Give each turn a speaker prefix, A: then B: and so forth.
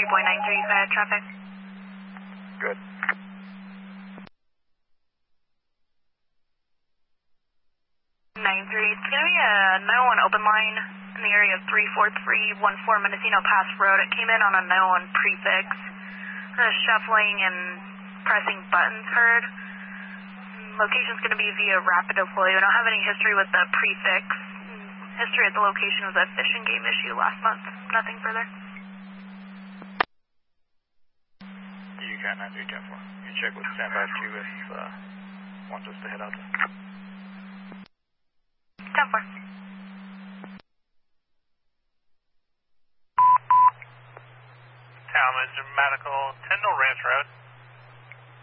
A: 3.93 traffic.
B: Good.
A: 93, it's going to be a 901 open line in the area of 34314 Mendocino Pass Road. It came in on a 901 prefix. Shuffling and pressing buttons heard. Location's going to be via rapid deploy. We don't have any history with the prefix. History at the location was a fish and game issue last month. Nothing further.
B: You can 93 10-4. You check with standby 2 if wants us to head out.
A: 10-4.
C: Talmadge Medical, Tyndall Ranch Road.